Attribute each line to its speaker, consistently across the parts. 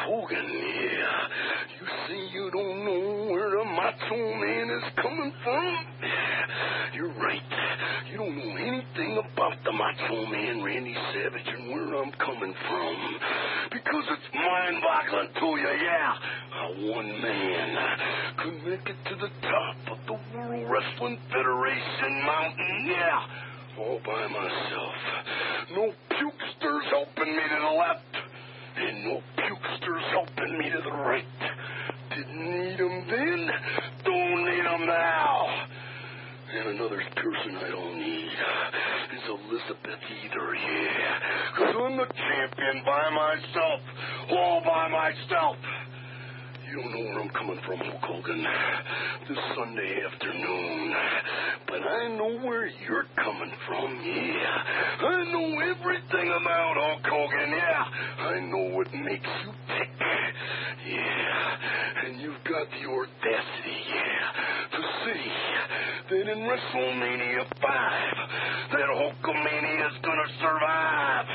Speaker 1: Hogan, yeah. You say you don't know where the Macho Man is coming from? You're right. You don't know anything about the Macho Man, Randy Savage, and where I'm coming from. Because it's mind-boggling to you, yeah. How one man could make it to the top of the World Wrestling Federation mountain, yeah. All by myself. No pukesters helping me to the left. And no pukesters helping me to the right. Didn't need them then, don't need them now. And another person I don't need is Elizabeth either, yeah. Because I'm the champion by myself, all by myself. You don't know where I'm coming from, Hulk Hogan, this Sunday afternoon. But I know where you're coming from, yeah. I know everything about Hulk Hogan, yeah. I know what makes you tick, yeah. And you've got the audacity, yeah, to say that in WrestleMania 5, that Hulkamania is going to survive.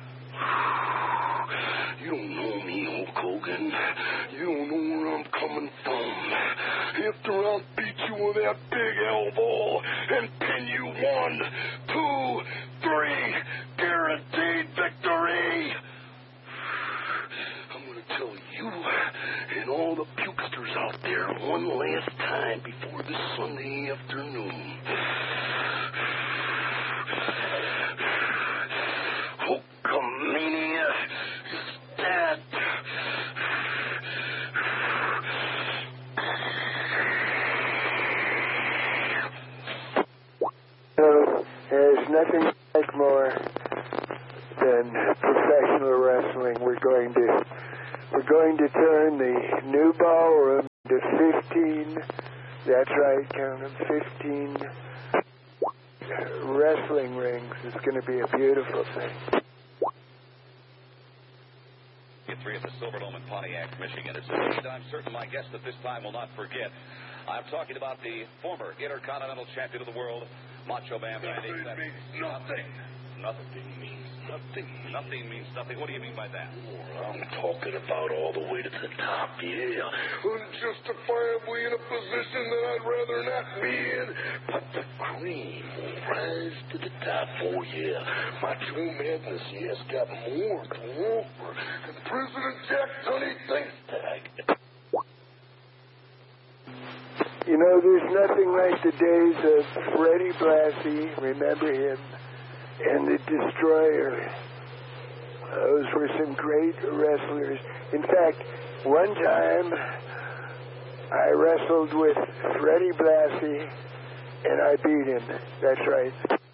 Speaker 1: You don't know me, Hulk Hogan. You don't know where I'm coming from. After I'll beat you with that big elbow and pin you 1, 2, 3, guaranteed victory. I'm going to tell you and all the pukesters out there one last time before this Sunday afternoon. Hulkamania is dead.
Speaker 2: There's nothing like more than professional wrestling. We're going to turn the new ballroom to 15. That's right, count them, 15 wrestling rings. It's going to be a beautiful thing.
Speaker 3: Three at the Silverdome in Pontiac, Michigan. It's a date I'm certain my guest at this time will not forget. I'm talking about the former Intercontinental Champion of the world, Macho Man.
Speaker 1: Nothing means nothing.
Speaker 3: Nothing means nothing. Nothing means nothing. What do you mean by that?
Speaker 1: I'm talking about all the way to the top, yeah. Unjustifiably in a position that I'd rather not be in. But the cream will rise to the top for you. Macho Madness, yes, got more to offer than President Jack Tunney thinks tag.
Speaker 2: You know, there's nothing like the days of Freddie Blassie, remember him, and the Destroyer. Those were some great wrestlers. In fact, one time I wrestled with Freddie Blassie, and I beat him. That's right.